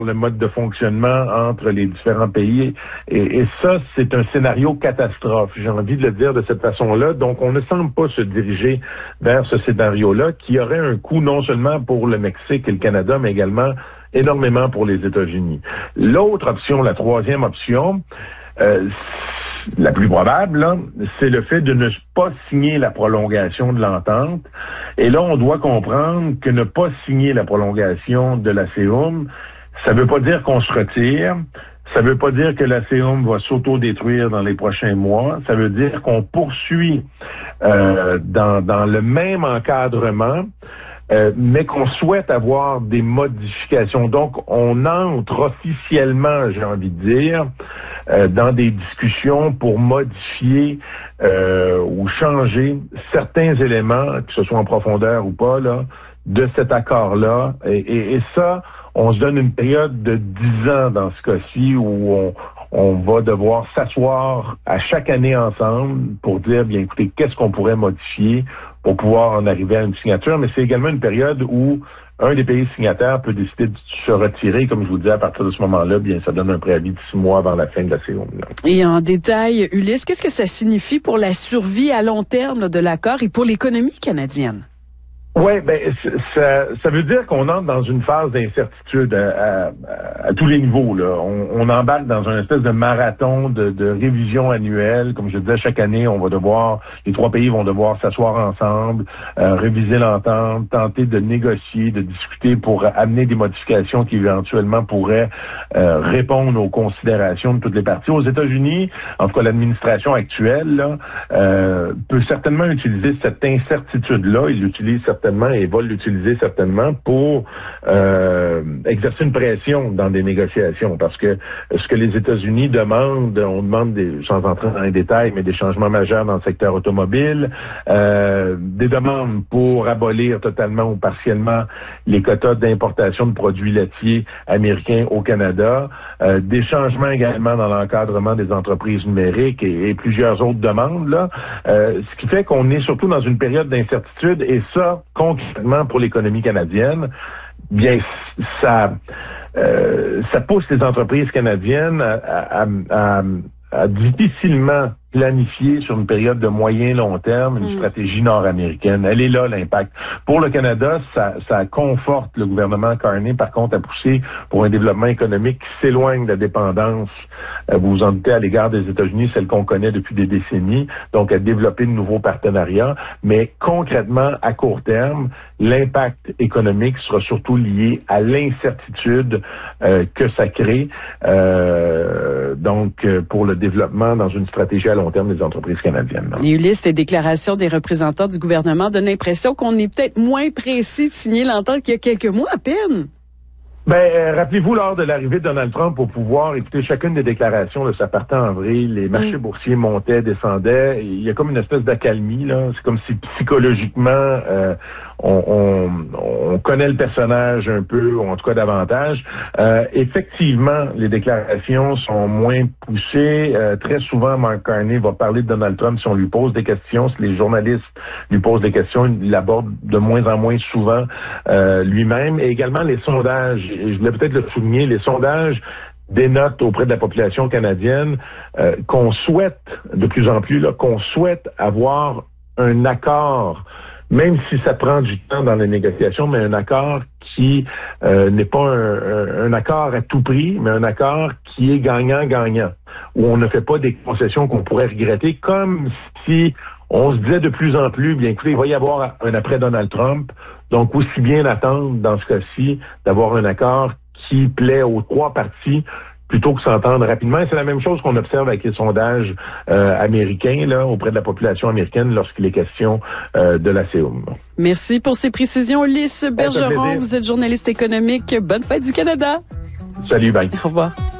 le mode de fonctionnement entre les différents pays. Et ça, c'est un scénario catastrophe. J'ai envie de le dire de cette façon-là. Donc, on ne semble pas se diriger vers ce scénario-là qui aurait un coût non seulement pour le Mexique et le Canada, mais également énormément pour les États-Unis. L'autre option, la troisième option, la plus probable, là, c'est le fait de ne pas signer la prolongation de l'entente. Et là, on doit comprendre que ne pas signer la prolongation de la CEUM, ça veut pas dire qu'on se retire. Ça veut pas dire que la CEUM va s'auto-détruire dans les prochains mois. Ça veut dire qu'on poursuit dans le même encadrement, mais qu'on souhaite avoir des modifications. Donc, on entre officiellement, j'ai envie de dire, dans des discussions pour modifier ou changer certains éléments, que ce soit en profondeur ou pas, là, de cet accord-là. Et ça, on se donne une période de 10 ans dans ce cas-ci où on va devoir s'asseoir à chaque année ensemble pour dire, bien écoutez, qu'est-ce qu'on pourrait modifier pour pouvoir en arriver à une signature. Mais c'est également une période où un des pays signataires peut décider de se retirer. Comme je vous dis, à partir de ce moment-là, bien, ça donne un préavis de 6 mois avant la fin de la CEUM. Et en détail, Ulysse, qu'est-ce que ça signifie pour la survie à long terme de l'accord et pour l'économie canadienne? Oui, ben ça veut dire qu'on entre dans une phase d'incertitude à tous les niveaux. Là. On embarque dans un espèce de marathon de révision annuelle. Comme je disais, chaque année, les 3 pays vont devoir s'asseoir ensemble, réviser l'entente, tenter de négocier, de discuter pour amener des modifications qui éventuellement pourraient répondre aux considérations de toutes les parties. Aux États-Unis, en tout cas l'administration actuelle, là, peut certainement utiliser cette incertitude-là. Il l'utilise certainement et va l'utiliser certainement pour exercer une pression dans des négociations. Parce que ce que les États-Unis demandent, on demande, sans entrer dans les détails, mais des changements majeurs dans le secteur automobile, des demandes pour abolir totalement ou partiellement les quotas d'importation de produits laitiers américains au Canada, des changements également dans l'encadrement des entreprises numériques et plusieurs autres demandes, là, ce qui fait qu'on est surtout dans une période d'incertitude et ça, concrètement pour l'économie canadienne, bien ça pousse les entreprises canadiennes à difficilement planifier sur une période de moyen-long terme une stratégie nord-américaine. Elle est là, l'impact. Pour le Canada, ça conforte le gouvernement Carney, par contre, à pousser pour un développement économique qui s'éloigne de la dépendance, vous vous en doutez, à l'égard des États-Unis, celle qu'on connaît depuis des décennies, donc à développer de nouveaux partenariats. Mais concrètement, à court terme, l'impact économique sera surtout lié à l'incertitude que ça crée pour le développement dans une stratégie à long terme des entreprises canadiennes. Et Ulysse, les déclarations des représentants du gouvernement donnent l'impression qu'on est peut-être moins pressé de signer l'entente qu'il y a quelques mois à peine. Rappelez-vous, lors de l'arrivée de Donald Trump au pouvoir, écoutez, chacune des déclarations de sa partie en avril, les marchés boursiers montaient, descendaient, il y a comme une espèce d'accalmie, là. C'est comme si psychologiquement, on connaît le personnage un peu, ou en tout cas davantage. Effectivement, les déclarations sont moins poussées. Très souvent, Mark Carney va parler de Donald Trump si on lui pose des questions, si les journalistes lui posent des questions, il l'aborde de moins en moins souvent lui-même. Et également les sondages. Et je voulais peut-être le souligner, les sondages dénotent auprès de la population canadienne qu'on souhaite, de plus en plus, là, qu'on souhaite avoir un accord, même si ça prend du temps dans les négociations, mais un accord qui n'est pas un accord à tout prix, mais un accord qui est gagnant-gagnant, où on ne fait pas des concessions qu'on pourrait regretter, comme si on se disait de plus en plus, bien écoutez, il va y avoir un après Donald Trump, donc aussi bien attendre dans ce cas-ci d'avoir un accord qui plaît aux 3 parties plutôt que s'entendre rapidement. Et c'est la même chose qu'on observe avec les sondages américains là auprès de la population américaine lorsqu'il est question de la CEUM. Merci pour ces précisions, Ulysse Bergeron. Vous êtes journaliste économique. Bonne fête du Canada. Salut, bye. Au revoir.